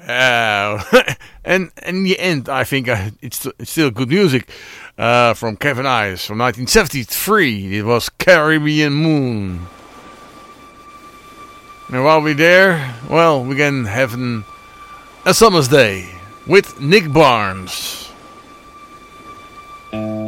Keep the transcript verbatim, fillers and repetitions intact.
Uh, and, and in the end, I think uh, it's, it's still good music uh, from Kevin Ayers from nineteen seventy-three. It was Caribbean Moon. And while we're there, well, we can have an, a summer's day with Nick Barnes.